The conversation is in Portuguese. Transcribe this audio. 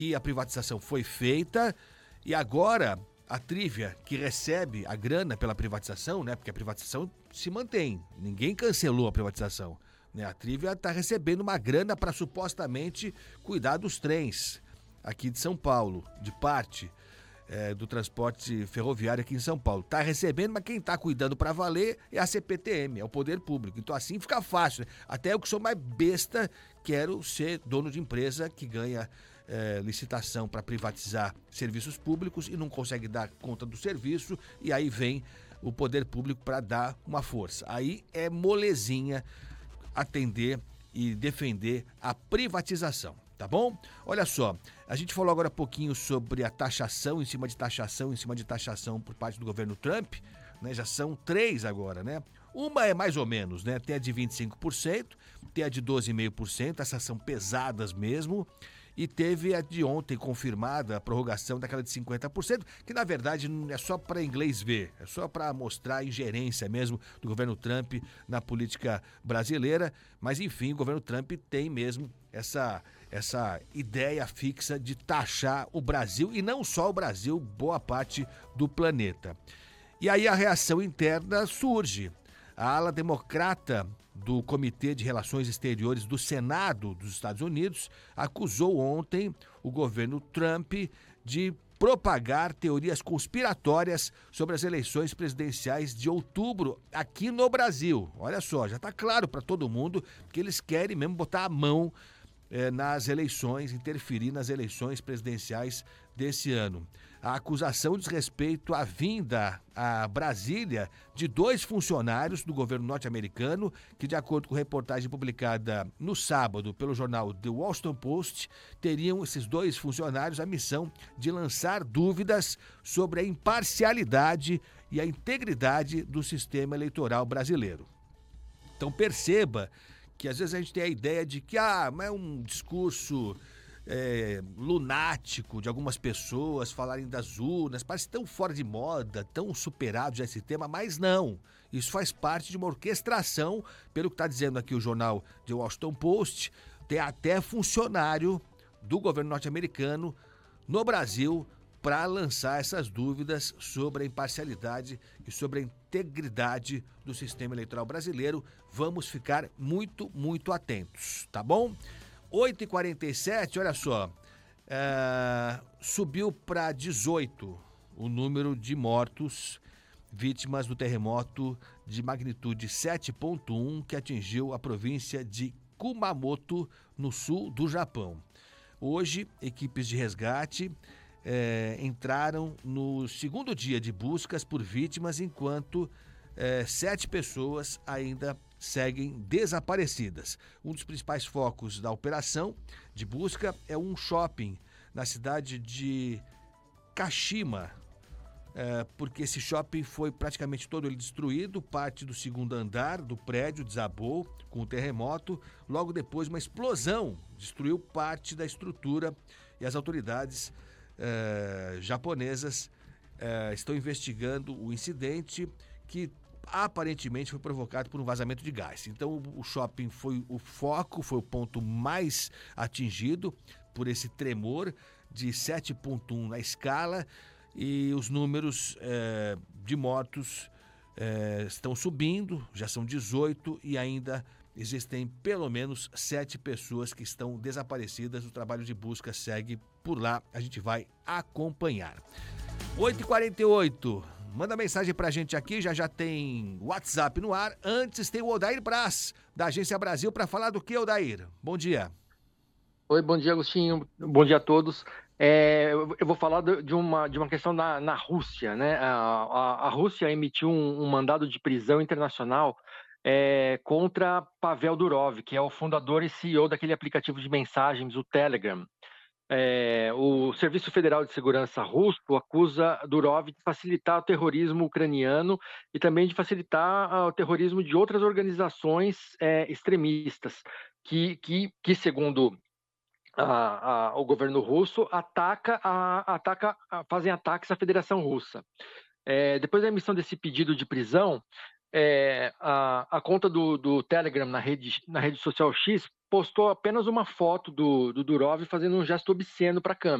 E a privatização foi feita e agora a Trívia, que recebe a grana pela privatização, né? Porque a privatização se mantém, ninguém cancelou a privatização, né? A Trívia está recebendo uma grana para supostamente cuidar dos trens aqui de São Paulo, de parte do transporte ferroviário aqui em São Paulo. Está recebendo, mas quem está cuidando para valer é a CPTM, é o poder público. Então assim fica fácil, né? Até eu que sou mais besta quero ser dono de empresa que ganha licitação para privatizar serviços públicos e não consegue dar conta do serviço, e aí vem o poder público para dar uma força. Aí é molezinha atender e defender a privatização, tá bom? Olha só, a gente falou agora há pouquinho sobre a taxação em cima de taxação, em cima de taxação por parte do governo Trump, né? Já são 3 agora, né? Uma é mais ou menos, né? Tem a de 25%, tem a de 12,5%, essas são pesadas mesmo. E teve a de ontem confirmada, a prorrogação daquela de 50%, que na verdade é só para inglês ver, é só para mostrar a ingerência mesmo do governo Trump na política brasileira. Mas enfim, o governo Trump tem mesmo essa ideia fixa de taxar o Brasil, e não só o Brasil, boa parte do planeta. E aí a reação interna surge. A ala democrata do Comitê de Relações Exteriores do Senado dos Estados Unidos acusou ontem o governo Trump de propagar teorias conspiratórias sobre as eleições presidenciais de outubro aqui no Brasil. Olha só, já está claro para todo mundo que eles querem mesmo botar a mão nas eleições, interferir nas eleições presidenciais desse ano. A acusação diz respeito à vinda a Brasília de 2 funcionários do governo norte-americano que, de acordo com reportagem publicada no sábado pelo jornal The Washington Post, teriam esses 2 funcionários a missão de lançar dúvidas sobre a imparcialidade e a integridade do sistema eleitoral brasileiro. Então perceba que às vezes a gente tem a ideia de que mas é um discurso lunático de algumas pessoas falarem das urnas, parece tão fora de moda, tão superado já esse tema, mas não. Isso faz parte de uma orquestração, pelo que está dizendo aqui o jornal The Washington Post, tem até funcionário do governo norte-americano no Brasil para lançar essas dúvidas sobre a imparcialidade e sobre a integridade do sistema eleitoral brasileiro. Vamos ficar muito, muito atentos, tá bom? 8h47, olha só, subiu para 18 o número de mortos vítimas do terremoto de magnitude 7,1 que atingiu a província de Kumamoto, no sul do Japão. Hoje, equipes de resgate entraram no segundo dia de buscas por vítimas, enquanto 7 pessoas ainda seguem desaparecidas. Um dos principais focos da operação de busca é um shopping na cidade de Kashima, porque esse shopping foi praticamente todo ele destruído, parte do segundo andar do prédio desabou com o terremoto, logo depois uma explosão destruiu parte da estrutura e as autoridades japonesas estão investigando o incidente, que aparentemente foi provocado por um vazamento de gás. Então o shopping foi o foco, foi o ponto mais atingido por esse tremor de 7,1 na escala, e os números de mortos estão subindo, já são 18 e ainda existem pelo menos 7 pessoas que estão desaparecidas. O trabalho de busca segue por lá, a gente vai acompanhar. 8h48, manda mensagem pra gente aqui, já tem WhatsApp no ar. Antes tem o Odair Braz, da Agência Brasil, para falar do que, Odair? Bom dia. Oi, bom dia, Agostinho. Bom dia a todos. Eu vou falar de uma questão na Rússia, né? A Rússia emitiu um mandado de prisão internacional contra Pavel Durov, que é o fundador e CEO daquele aplicativo de mensagens, o Telegram. O Serviço Federal de Segurança russo acusa Durov de facilitar o terrorismo ucraniano e também de facilitar o terrorismo de outras organizações extremistas, que segundo o governo russo, fazem ataques à Federação Russa. Depois da emissão desse pedido de prisão, a conta do Telegram na rede social X postou apenas uma foto do Durov fazendo um gesto obsceno para a câmera.